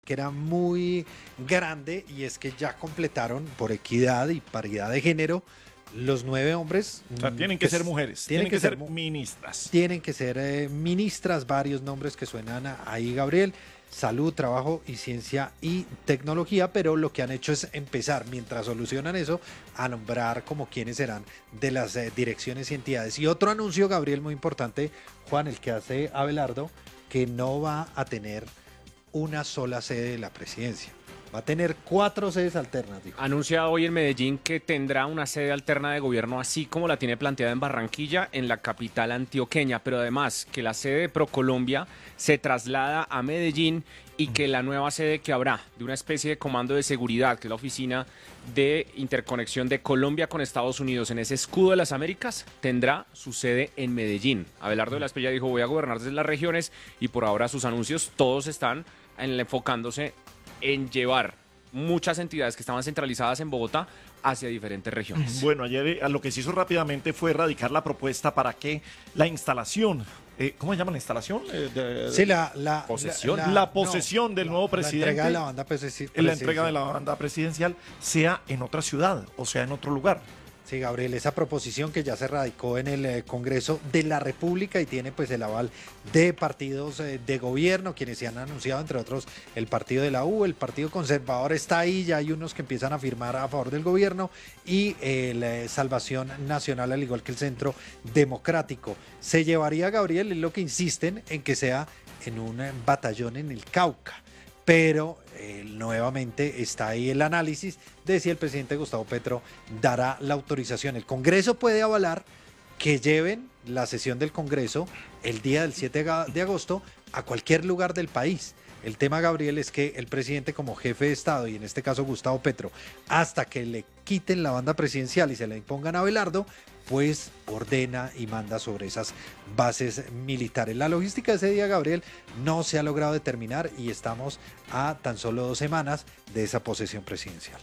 que era muy grande, y es que ya completaron por equidad y paridad de género los 9 hombres. O sea, tienen que ser mujeres, tienen que ser ministras. Tienen que ser ministras, varios nombres que suenan ahí, Gabriel. Salud, trabajo y ciencia y tecnología, pero lo que han hecho es empezar, mientras solucionan eso, a nombrar como quienes serán de las direcciones y entidades. Y otro anuncio, Gabriel, muy importante, Juan, el que hace Abelardo, que no va a tener una sola sede de la presidencia. Va a tener 4 sedes alternas, dijo. Anuncia hoy en Medellín que tendrá una sede alterna de gobierno, así como la tiene planteada en Barranquilla, en la capital antioqueña, pero además que la sede de ProColombia se traslada a Medellín y que la nueva sede que habrá de una especie de comando de seguridad, que es la oficina de interconexión de Colombia con Estados Unidos en ese escudo de las Américas, tendrá su sede en Medellín. Abelardo de la Espriella dijo: voy a gobernar desde las regiones, y por ahora sus anuncios todos están enfocándose en llevar muchas entidades que estaban centralizadas en Bogotá hacia diferentes regiones. Bueno, ayer lo que se hizo rápidamente fue erradicar la propuesta para que la instalación, ¿cómo se llama la instalación? Sí, posesión. La posesión del nuevo presidente. La entrega de la banda presidencial. La entrega de la banda presidencial sea en otra ciudad, o sea, en otro lugar. Sí, Gabriel, esa proposición que ya se radicó en el Congreso de la República y tiene pues el aval de partidos de gobierno, quienes se han anunciado, entre otros el partido de la U, el Partido Conservador está ahí, ya hay unos que empiezan a firmar a favor del gobierno, y el Salvación Nacional, al igual que el Centro Democrático. Se llevaría, Gabriel, es lo que insisten, en que sea en un batallón en el Cauca. Pero nuevamente está ahí el análisis de si el presidente Gustavo Petro dará la autorización. El Congreso puede avalar que lleven la sesión del Congreso el día del 7 de agosto a cualquier lugar del país. El tema, Gabriel, es que el presidente, como jefe de Estado, y en este caso Gustavo Petro, hasta que le quiten la banda presidencial y se la impongan a Abelardo, pues ordena y manda sobre esas bases militares. La logística de ese día, Gabriel, no se ha logrado determinar y estamos a tan solo 2 semanas de esa posesión presidencial.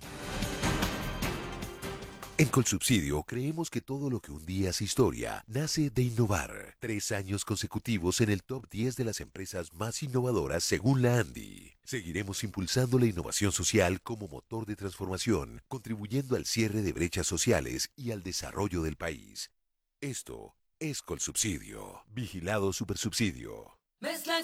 En Colsubsidio creemos que todo lo que un día hace historia nace de innovar. 3 años consecutivos en el top 10 de las empresas más innovadoras según la ANDI. Seguiremos impulsando la innovación social como motor de transformación, contribuyendo al cierre de brechas sociales y al desarrollo del país. Esto es Colsubsidio. Vigilado Supersubsidio. Mezcla